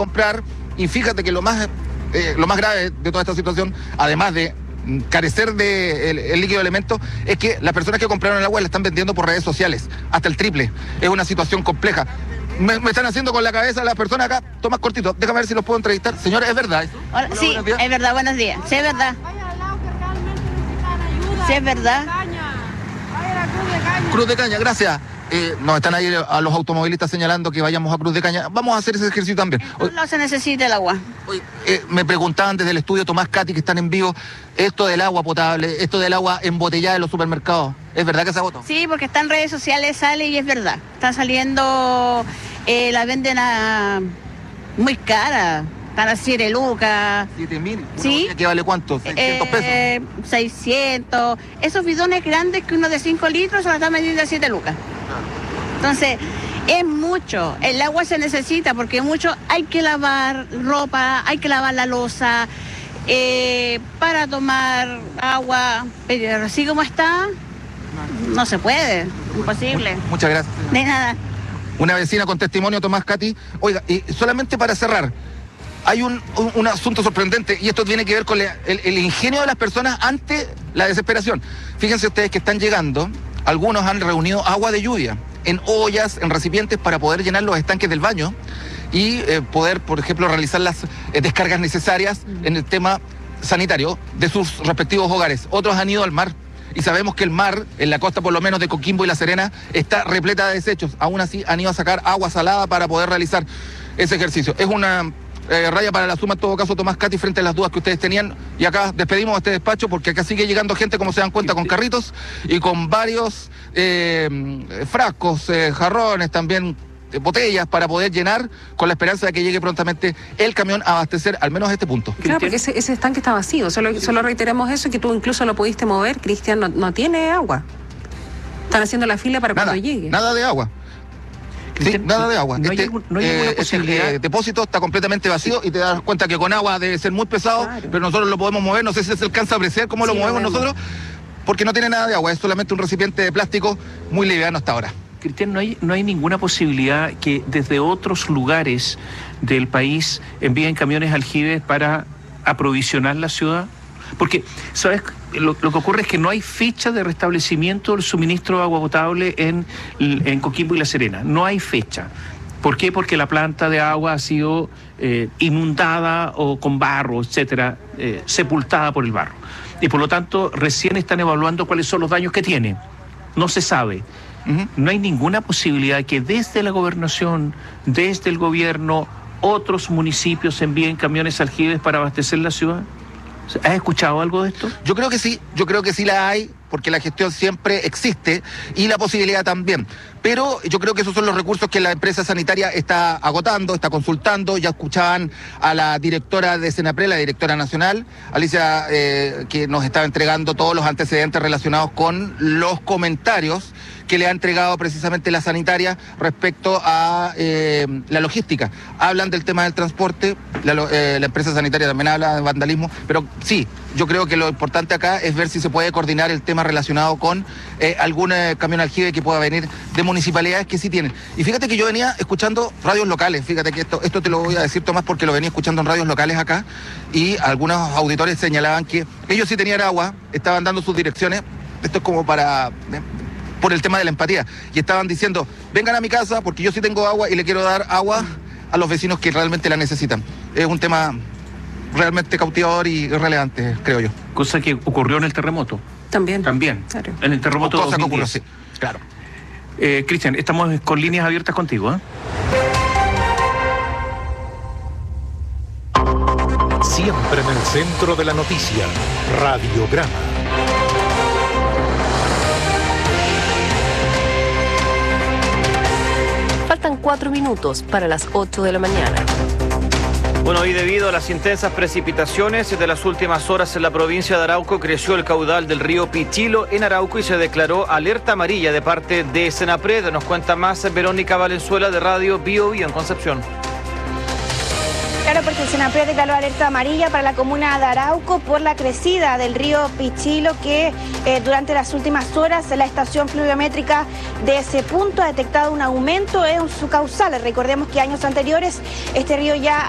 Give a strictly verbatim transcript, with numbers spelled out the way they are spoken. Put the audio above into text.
comprar, y fíjate que lo más, eh, lo más grave de toda esta situación, además de carecer de el, el líquido elemento, es que las personas que compraron el agua la están vendiendo por redes sociales, hasta el triple. Es una situación compleja. Me, me están haciendo con la cabeza las personas acá. Tomás cortito, déjame ver si los puedo entrevistar. Señora, ¿es verdad eso? Hola, Hola, sí, es verdad, buenos días. Sí, es verdad. Sí, es verdad. Cruz de Caña, gracias. Eh, nos están ahí a los automovilistas señalando que vayamos a Cruz de Caña. Vamos a hacer ese ejercicio también. No se necesita el agua. Oye, eh, me preguntaban desde el estudio Tomás, Katy, que están en vivo, esto del agua potable, esto del agua embotellada en los supermercados, ¿es verdad que se agotó? Sí, porque está en redes sociales, sale y es verdad. Está saliendo, eh, la venden a muy cara. Para siete lucas. ¿siete mil? ¿Sí? ¿Qué vale cuánto? ¿seiscientos eh, pesos? seiscientos. Esos bidones grandes que uno de cinco litros se lo están vendiendo a siete lucas. Entonces, es mucho. El agua se necesita porque mucho hay que lavar ropa, hay que lavar la loza, eh, para tomar agua. Pero así como está, no se puede. Imposible. Muchas gracias. De nada. Una vecina con testimonio, Tomás, Katy. Oiga, y solamente para cerrar, hay un, un, un asunto sorprendente, y esto tiene que ver con el, el ingenio de las personas ante la desesperación. Fíjense ustedes que están llegando, algunos han reunido agua de lluvia en ollas, en recipientes, para poder llenar los estanques del baño y eh, poder, por ejemplo, realizar las eh, descargas necesarias en el tema sanitario de sus respectivos hogares. Otros han ido al mar. Y sabemos que el mar, en la costa por lo menos de Coquimbo y La Serena, está repleta de desechos. Aún así han ido a sacar agua salada para poder realizar ese ejercicio. Es una eh, raya para la suma, en todo caso, Tomás, Katy, frente a las dudas que ustedes tenían. Y acá despedimos a este despacho porque acá sigue llegando gente, como se dan cuenta, con carritos y con varios eh, frascos, eh, jarrones, también eh, botellas para poder llenar, con la esperanza de que llegue prontamente el camión a abastecer al menos este punto. Claro, porque ese, ese estanque está vacío, solo, solo reiteramos eso, que tú incluso lo pudiste mover. Cristian, no, no tiene agua. Están haciendo la fila para nada, cuando llegue. Nada de agua. Sí, nada de agua. No este, hay, no hay ninguna eh, posibilidad. Este, eh, depósito está completamente vacío, y te das cuenta que con agua debe ser muy pesado, claro, pero nosotros lo podemos mover. No sé si se alcanza a apreciar cómo sí, lo movemos lo nosotros, porque no tiene nada de agua, es solamente un recipiente de plástico muy liviano hasta ahora. Cristian, ¿no hay, no hay ninguna posibilidad que desde otros lugares del país envíen camiones aljibes para aprovisionar la ciudad? Porque, ¿sabes? Lo, lo que ocurre es que no hay fecha de restablecimiento del suministro de agua potable en, en Coquimbo y La Serena. No hay fecha. ¿Por qué? Porque la planta de agua ha sido eh, inundada o con barro, etcétera, eh, sepultada por el barro. Y por lo tanto, recién están evaluando cuáles son los daños que tiene. No se sabe. Uh-huh. No hay ninguna posibilidad que desde la gobernación, desde el gobierno, otros municipios envíen camiones aljibes para abastecer la ciudad. ¿Has escuchado algo de esto? Yo creo que sí, yo creo que sí la hay, porque la gestión siempre existe y la posibilidad también. Pero yo creo que esos son los recursos que la empresa sanitaria está agotando, está consultando. Ya escuchaban a la directora de Senapred, la directora nacional, Alicia, eh, que nos estaba entregando todos los antecedentes relacionados con los comentarios que le ha entregado precisamente la sanitaria respecto a eh, la logística. Hablan del tema del transporte, la, eh, la empresa sanitaria también habla de vandalismo, pero sí, yo creo que lo importante acá es ver si se puede coordinar el tema relacionado con eh, algún eh, camión aljibe que pueda venir de municipalidades que sí tienen. Y fíjate que yo venía escuchando radios locales, fíjate que esto, esto te lo voy a decir, Tomás, porque lo venía escuchando en radios locales acá, y algunos auditores señalaban que ellos sí tenían agua, estaban dando sus direcciones, esto es como para... Eh, por el tema de la empatía, y estaban diciendo, vengan a mi casa porque yo sí tengo agua y le quiero dar agua a los vecinos que realmente la necesitan. Es un tema realmente cautivador y relevante, creo yo. Cosa que ocurrió en el terremoto. También. También. Claro. En el terremoto cosa dos mil diez. Que ocurrió, sí, claro. Eh, Cristian, estamos con líneas abiertas contigo, ¿eh? Siempre en el centro de la noticia, Radiograma. Faltan cuatro minutos para las ocho de la mañana. Bueno, y debido a las intensas precipitaciones de las últimas horas en la provincia de Arauco, creció el caudal del río Pichilo en Arauco y se declaró alerta amarilla de parte de Senapred. Nos cuenta más Verónica Valenzuela de Radio Bio Bio en Concepción. Claro, porque el Senapred declaró alerta amarilla para la comuna de Arauco por la crecida del río Pichilo, que eh, durante las últimas horas la estación pluviométrica de ese punto ha detectado un aumento en su caudal. Recordemos que años anteriores este río ya